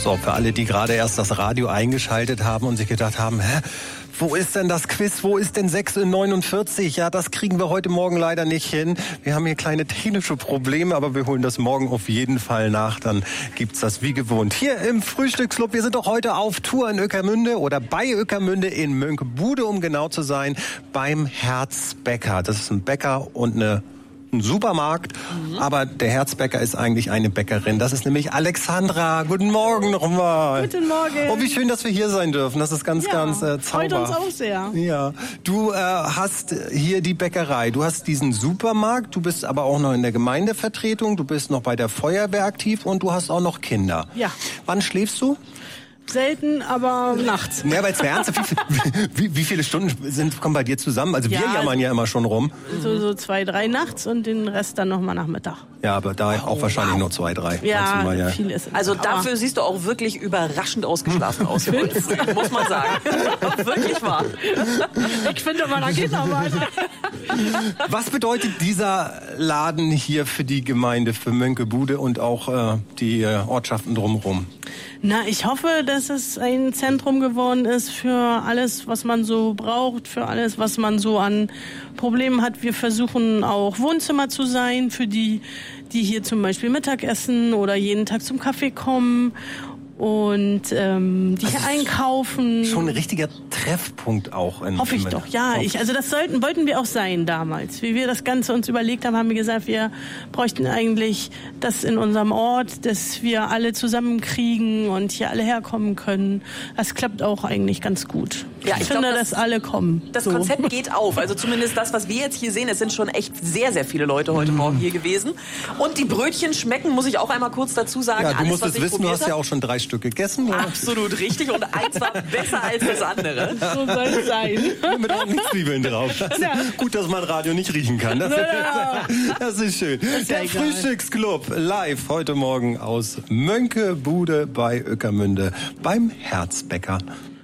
So, für alle, die gerade erst das Radio eingeschaltet haben und sich gedacht haben, wo ist denn das Quiz? Wo ist denn 6:49 Uhr? Ja, das kriegen wir heute Morgen leider nicht hin. Wir haben hier kleine technische Probleme, aber wir holen das morgen auf jeden Fall nach. Dann gibt's das wie gewohnt. Hier im Frühstücksclub. Wir sind doch heute auf Tour in Ueckermünde oder bei Ueckermünde in Mönckebude, um genau zu sein, beim Herzbäcker. Das ist ein Bäcker und ein Supermarkt, aber der Herzbäcker ist eigentlich eine Bäckerin. Das ist nämlich Alexandra. Guten Morgen nochmal. Guten Morgen. Oh, wie schön, dass wir hier sein dürfen. Das ist ganz zauberhaft. Freut uns auch sehr. Ja, du hast hier die Bäckerei. Du hast diesen Supermarkt. Du bist aber auch noch in der Gemeindevertretung. Du bist noch bei der Feuerwehr aktiv und du hast auch noch Kinder. Ja. Wann schläfst du? Selten, aber nachts. Ja, aber jetzt mal ernsthaft, wie viele Stunden kommen bei dir zusammen? Also wir jammern ja immer schon rum. So 2, 3 nachts und den Rest dann nochmal Nachmittag. Ja, aber da auch wahrscheinlich nur 2, 3. Ja, viel ist es. Also dafür siehst du auch wirklich überraschend ausgeschlafen aus. Muss man sagen. Wirklich wahr. Ich finde, man geht noch weiter. Was bedeutet dieser Laden hier für die Gemeinde, für Mönckebude und auch die Ortschaften drumherum? Na, ich hoffe, dass es ein Zentrum geworden ist für alles, was man so braucht, für alles, was man so an Problemen hat. Wir versuchen auch Wohnzimmer zu sein für die hier zum Beispiel Mittag essen oder jeden Tag zum Kaffee kommen und die hier einkaufen. Schon ein richtiger Treffpunkt auch. Hoffe ich doch, ja. Also das wollten wir auch sein damals. Wie wir das Ganze uns überlegt haben, haben wir gesagt, wir bräuchten eigentlich das in unserem Ort, dass wir alle zusammenkriegen und hier alle herkommen können. Das klappt auch eigentlich ganz gut. Ja, ich finde, dass alle kommen. Das Konzept geht auf. Also zumindest das, was wir jetzt hier sehen, es sind schon echt sehr, sehr viele Leute heute Morgen hier gewesen. Und die Brötchen schmecken, muss ich auch einmal kurz dazu sagen. Ja, du musst es wissen, du hast ja auch schon 3 Stück gegessen. Oder? Absolut richtig. Und eins war besser als das andere. So soll es sein. Mit ordentlich Zwiebeln drauf. Gut, dass man Radio nicht riechen kann. Das ist schön. Der Frühstücksclub live heute Morgen aus Mönckebude bei Ueckermünde beim Herzbäcker.